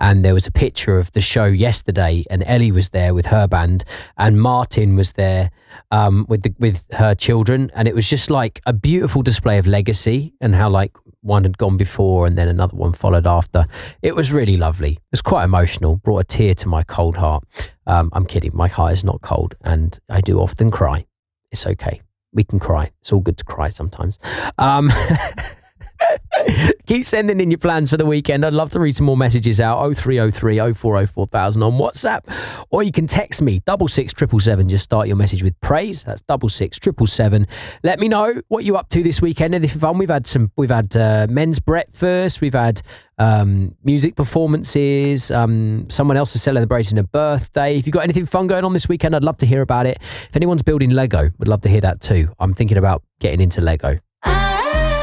and there was a picture of the show yesterday, and Ellie was there with her band, and Martin was there with her children, and it was just like a beautiful display of legacy and how like one had gone before and then another one followed after. It was really lovely. It was quite emotional, brought a tear to my cold heart. I'm kidding, my heart is not cold, and I do often cry. It's okay. We can cry. It's all good to cry sometimes. Keep sending in your plans for the weekend. I'd love to read some more messages out. 0303 040 4000 on WhatsApp, or you can text me 66777. Just start your message with praise. That's 66777. Let me know what you're up to this weekend. Anything fun? We've had men's breakfast. We've had music performances. Someone else is celebrating a birthday. If you've got anything fun going on this weekend, I'd love to hear about it. If anyone's building Lego, would love to hear that too. I'm thinking about getting into Lego.